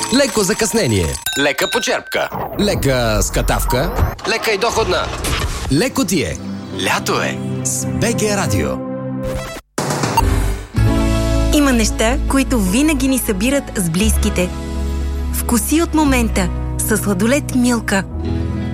Леко закъснение. Лека почерпка. Лека скатавка. Лека и доходна. Леко ти е. Лято е. С БГ Радио. Има неща, които винаги ни събират с близките. Вкуси от момента със сладолед Милка.